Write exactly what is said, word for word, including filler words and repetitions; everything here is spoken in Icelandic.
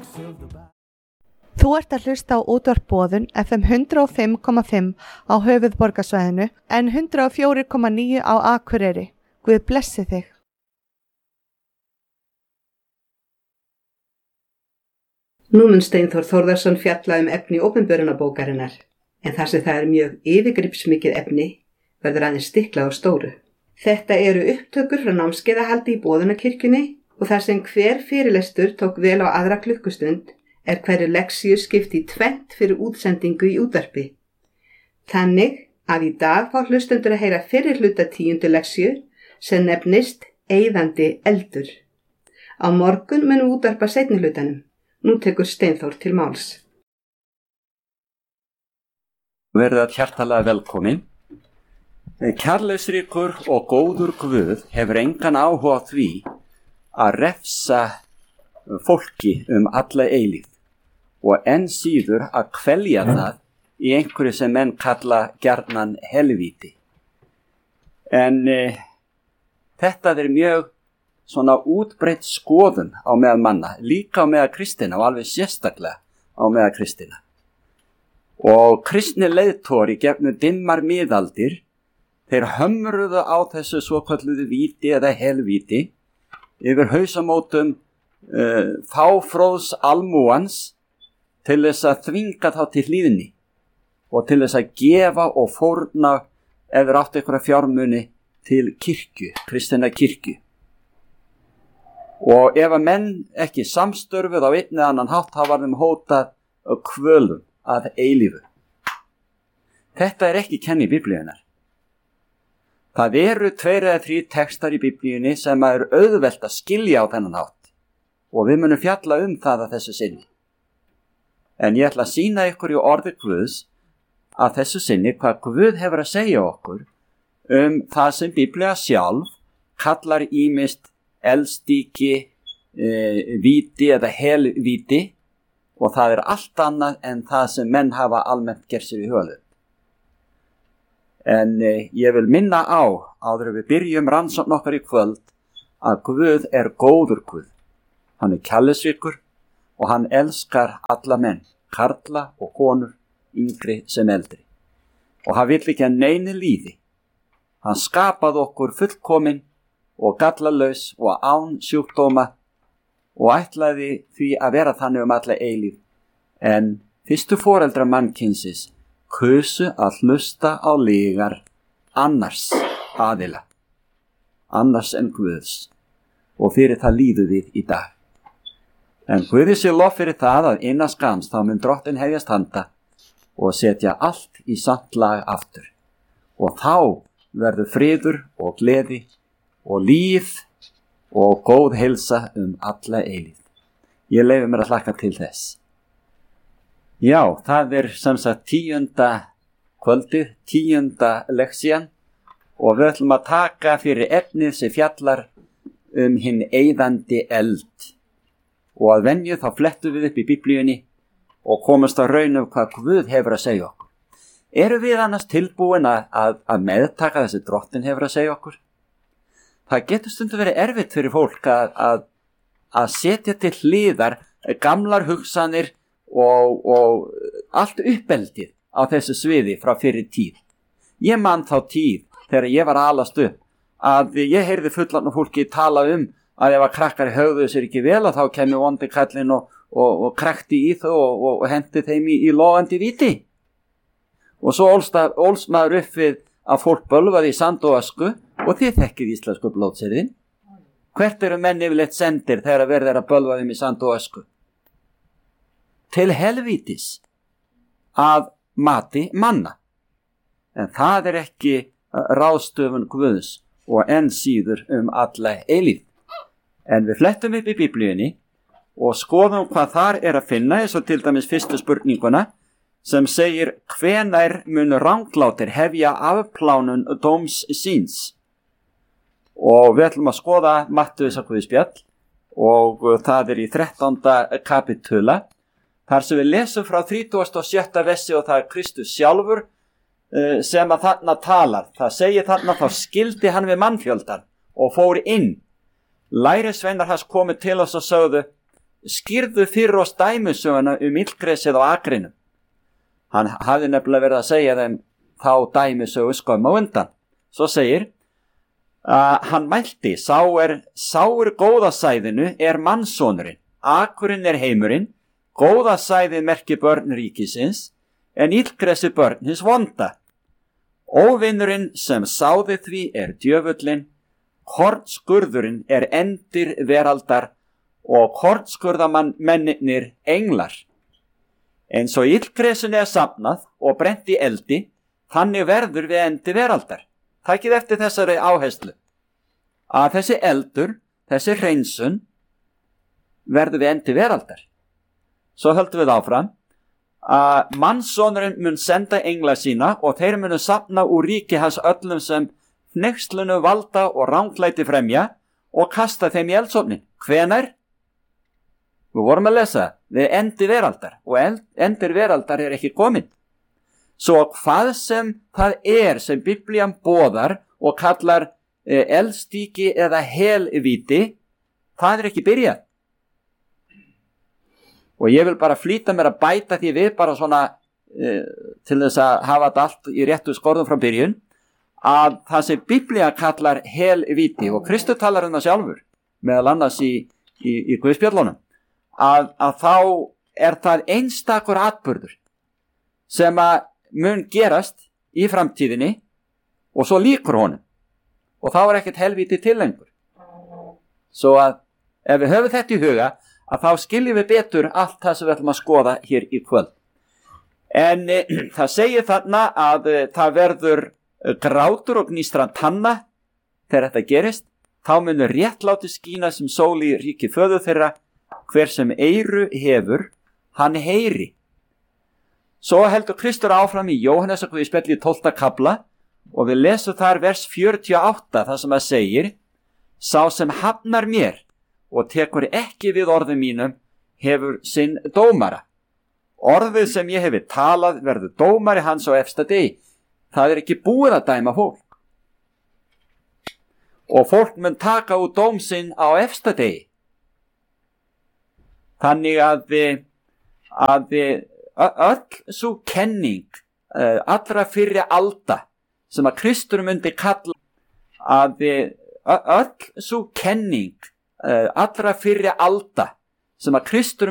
Þú ert að hlusta á útvarp Boðun F M hundrað og fimm komma fimm á höfuðborgarsvæðinu en hundrað og fjögur komma níu á Akureyri. Guð blessi þig. Nú mun Steinþór Þórðarson fjalla um efni opinberunarbókarinnar, en þar sem það er mjög yfirgripsmikið efni verður aðeins stiklað á stóru. Þetta eru upptökur frá námskeiðahaldi í Boðunarkirkjunni og þar sem hver fyrirlestur tók vel á aðra klukkustund er hverju leksíu skipt í tvennt fyrir útsendingu í útvarpi. Þannig að í dag fá hlustendur að heyra fyrri hluta tíundu leksíu sem nefnist Eyðandi eldur. Á morgun munum útvarpa seinni hlutanum. Nú tekur Steinþór til máls. Verða hjartalega velkomin. Kærleiksríkur og góður Guð hefur engan áhuga á því að refsa fólki um alla eilífð og enn síður að kvelja það í einhverju sem menn kalla gjarnan helvíti. En e, þetta er mjög svona útbreitt skoðun á meðal manna, líka á meðal kristina og alveg sérstaklega á meðal kristina. Og kristni leiðtóri gegnum dimmar miðaldir, þeir hömruðu á þessu svokölluðu víti eða helvíti yfir hausamótum uh, fáfróðs almúans til þess að þvinga þá til hlýðni og til þess að gefa og fórna ef þeir áttu einhverja fjármuni til kirkju, kristina kirkju. Og ef að menn ekki samstörfuð á einn eða annan hátt, þá var þeim hótað kvölum að eilífu. Þetta er ekki kenni Biblíunar. Það eru tveir eða þrír textar í Biblíunni sem er auðvelt að skilja á þennan hátt og við munum fjalla um það að þessu sinni. En ég ætla að sýna ykkur í orði Guðs að þessu sinni hvað Guð hefur að segja okkur um það sem Biblía sjálf kallar ýmist eldstíki, e, víti eða helvíti og það er allt annað en það sem menn hafa almennt gert sér í höfuð. En e, ég vil minna á, áður við byrjum rannsókn okkar í kvöld, að Guð er góður Guð. Hann er kærleiksríkur og hann elskar alla menn, karla og konur, yngri sem eldri. Og hann vill ekki að neinu líði. Hann skapaði okkur fullkomin og gallalaus og án sjúkdóma og ætlaði því að vera þannig um alla eilíf. En fyrstu foreldrar mannkynsins kusu að hlusta á lygar annars aðila, annars en Guðs, og fyrir það líðu við í dag. En Guði sé lof fyrir það að innan skams þá mun Drottinn hefjast handa og setja allt í samt lag aftur. Og þá verður friður og gleði og líf og góð heilsa um alla eilífð. Ég leyfi mér að hlakka til þess. Já, það er sem sagt tíunda kvöldið, tíunda leksían og við ætlum að taka fyrir efnið sem fjallar um hinn eyðandi eld. Og að venju þá flettum við upp í Biblíunni og komast á raun um hvað Guð hefur að segja okkur. Eru við annars tilbúin að, að, að meðtaka þessi Drottinn hefur að segja okkur? Það getur stundum verið erfitt fyrir fólk að, að, að setja til hliðar gamlar hugsanir og, og allt uppeldið á þessu sviði frá fyrir tíð. Ég man þá tíð þegar ég var að alast upp að ég heyrði fullan fólki tala um að ef að krakkar höfðu sér ekki vel að þá kemur vondi kallinn og, og, og krakti í þau og, og, og hendi þeim í, í logandi viti. Og svo ólst maður upp við að fólk bölvaði í sand og ösku og þið þekkið íslensku blótsyrðin. Hvert eru menn yfirleitt sendir þegar verður þeir að bölva þeim í sand og ösku? Til helvítis að mati manna. En það er ekki ráðstöfun Guðs og enn síður um alla eilífð. En við flettum upp í Biblíunni og skoðum hvað þar er að finna, eins og til dæmis fyrstu spurninguna sem segir hvenær mun ranglátir hefja afplánun dóms síns. Og við ætlum að skoða Mattheusar Guðspjall og það er í þrettánda kapitula þar sem við lesum frá þrítugasta og sjötta versi og það er Kristus sjálfur sem að þarna talar. Það segir þarna þá skildi hann við mannfjöldan og fór inn. Lærisveinar hans komu til oss og sögðu skýrðu fyrir oss dæmisöguna um illgresið á akrinu. Hann hafði nefnilega verið að segja þeim þá dæmisögu skömm á undan. Svo segir að hann mælti, sá er, sá er góðasæðinu er mannssonurinn, akurinn er heimurinn, góðasæðið merki börn ríkisins, en illgresi börn hins vonda. Óvinnurinn sem sáði því er djöfullinn, kornskurðurinn er endir veraldar og kornskurðamennir englar. Eins og illgresinu er safnað og brent í eldi, þannig verður við endi veraldar. Takið eftir þessari áherslu að þessi eldur, þessi hreinsun verður við endi veraldar. Svo höldum við áfram að mannssonurinn mun senda engla sína og þeir munu safna úr ríki hans öllum sem hneykslunu valda og ranglæti fremja og kasta þeim í eldsofnin. Hvenær? Við vorum að lesa við endi veraldar og endir veraldar er ekki komin. Svo hvað sem það er sem Biblían boðar og kallar eh, eldstíki eða helvíti, það er ekki byrjað. Og ég vil bara flýta mér að bæta því við bara svona eh, til þess að hafa þetta allt í réttu skorðum frá byrjun, að það sem Biblían kallar helvíti, og Kristur talar um það sjálfur, meðal annars í, í, í Guðspjöllunum, að, að þá er það einstakur atburður sem að mun gerast í framtíðinni og svo líkur honum og þá er ekkert helvíti til lengur. Svo að ef við höfum þetta í huga að þá skiljum við betur allt það sem við ætlum að skoða hér í kvöld. En e, það segir þarna að e, það verður grátur og gnístran tanna þegar þetta gerist, þá munur réttláti skína sem sól í ríki föður þeirra, hver sem eyru hefur, hann heyri. Svo heldur Kristur áfram í Jóhannesarguðspjalli í tólfta kafla og við lesum þar vers fjörutíu og átta þar sem að segir: sá sem hafnar mér og tekur ekki við orðum mínum hefur sinn dómara. Orðið sem ég hefi talað verður dómari hans á efsta degi. Það er ekki búið að dæma fólk. Og fólk mun taka út dóm sinn á efsta degi. Þannig að við, að við öll svo kenning uh, allra fyrri alda sem að Kristur myndi kalla að öll svo kenning uh, allra fyrri alda sem að Kristur